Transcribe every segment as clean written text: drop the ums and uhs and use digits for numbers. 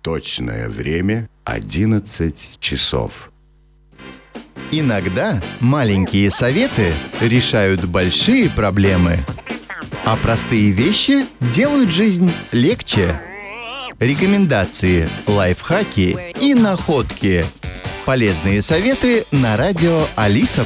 Точное время 11 часов. Иногда маленькие советы решают большие проблемы, а простые вещи делают жизнь легче. Рекомендации, лайфхаки и находки. Полезные советы на радио Алиса+.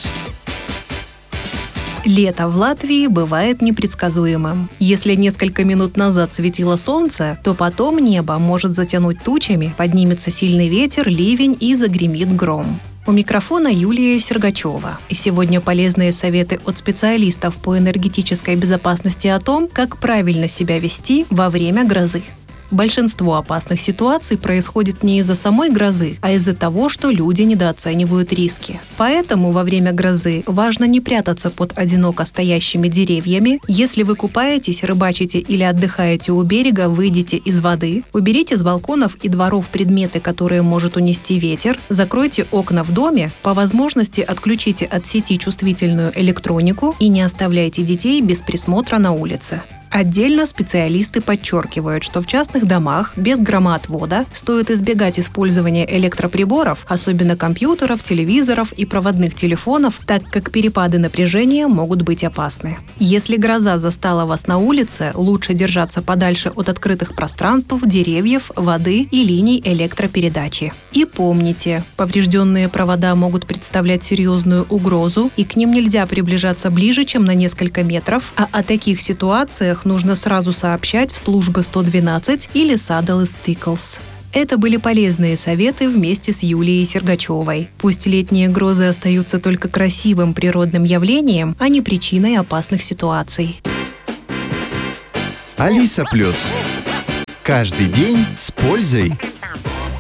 Лето в Латвии бывает непредсказуемым. Если несколько минут назад светило солнце, то потом небо может затянуть тучами, поднимется сильный ветер, ливень и загремит гром. У микрофона Юлия Сергачева. И сегодня полезные советы от специалистов по энергетической безопасности о том, как правильно себя вести во время грозы. Большинство опасных ситуаций происходит не из-за самой грозы, а из-за того, что люди недооценивают риски. Поэтому во время грозы важно не прятаться под одиноко стоящими деревьями. Если вы купаетесь, рыбачите или отдыхаете у берега, выйдите из воды, уберите с балконов и дворов предметы, которые может унести ветер, закройте окна в доме, по возможности отключите от сети чувствительную электронику и не оставляйте детей без присмотра на улице. Отдельно специалисты подчеркивают, что в частных домах без громоотвода стоит избегать использования электроприборов, особенно компьютеров, телевизоров и проводных телефонов, так как перепады напряжения могут быть опасны. Если гроза застала вас на улице, лучше держаться подальше от открытых пространств, деревьев, воды и линий электропередачи. И помните, поврежденные провода могут представлять серьезную угрозу, и к ним нельзя приближаться ближе, чем на несколько метров, а о таких ситуациях нужно сразу сообщать в службы 112 или Saddle Stickles. Это были полезные советы вместе с Юлией Сергачевой. Пусть летние грозы остаются только красивым природным явлением, а не причиной опасных ситуаций. Алиса+. Каждый день с пользой.